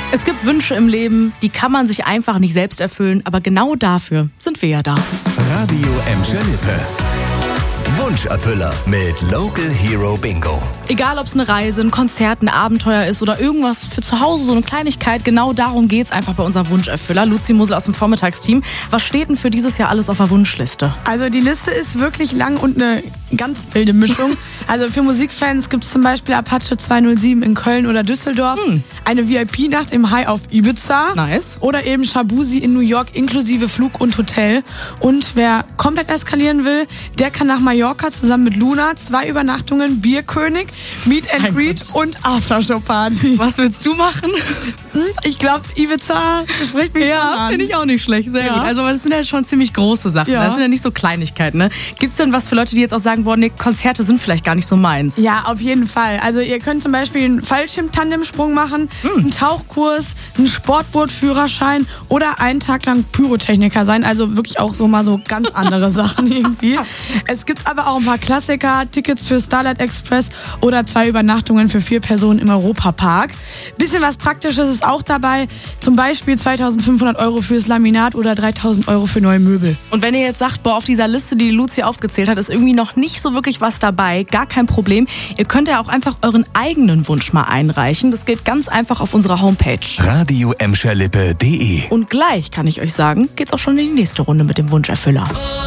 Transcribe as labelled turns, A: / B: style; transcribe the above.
A: Es gibt Wünsche im Leben, die kann man sich einfach nicht selbst erfüllen, aber genau dafür sind wir ja da.
B: Radio Emscher Lippe. Wunscherfüller mit Local Hero Bingo.
A: Egal, ob es eine Reise, ein Konzert, ein Abenteuer ist oder irgendwas für zu Hause, so eine Kleinigkeit, genau darum geht's einfach bei unserem Wunscherfüller. Luzi Musel aus dem Vormittagsteam. Was steht denn für dieses Jahr alles auf der Wunschliste?
C: Also die Liste ist wirklich lang und eine ganz wilde Mischung. Also für Musikfans gibt es zum Beispiel Apache 207 in Köln oder Düsseldorf, eine VIP-Nacht im High auf Ibiza
A: Nice.
C: oder eben Shabuzi in New York inklusive Flug und Hotel. Und wer komplett eskalieren will, der kann nach Mallorca zusammen mit Luna 2 Übernachtungen, Bierkönig, Meet and
A: Mein
C: Greet
A: Gott.
C: und Aftershow-Party.
A: Was willst du machen?
C: Ich glaube, Ibiza spricht mich schon
A: Ja,
C: an.
A: finde ich auch nicht schlecht. Sehr
C: Ja.
A: gut. Also das sind ja schon ziemlich große Sachen.
C: Ja.
A: Das sind ja nicht so Kleinigkeiten. Ne? Gibt es denn was für Leute, die jetzt auch sagen, boah, nee, Konzerte sind vielleicht gar nicht so meins?
C: Ja, auf jeden Fall. Also ihr könnt zum Beispiel einen Fallschirm-Tandemsprung machen, einen Tauchkurs, einen Sportbootführerschein oder einen Tag lang Pyrotechniker sein. Also wirklich auch so mal so ganz andere Sachen irgendwie. Es gibt aber auch ein paar Klassiker, Tickets für Starlight Express oder 2 Übernachtungen für 4 Personen im Europapark. Bisschen was Praktisches ist auch dabei. Zum Beispiel 2.500 € fürs Laminat oder 3.000 € für neue Möbel.
A: Und wenn ihr jetzt sagt, boah, auf dieser Liste, die Luzi aufgezählt hat, ist irgendwie noch nicht so wirklich was dabei, gar kein Problem. Ihr könnt ja auch einfach euren eigenen Wunsch mal einreichen. Das geht ganz einfach auf unserer Homepage.
B: radioemscherlippe.de.
A: Und gleich, kann ich euch sagen, geht's auch schon in die nächste Runde mit dem Wunscherfüller.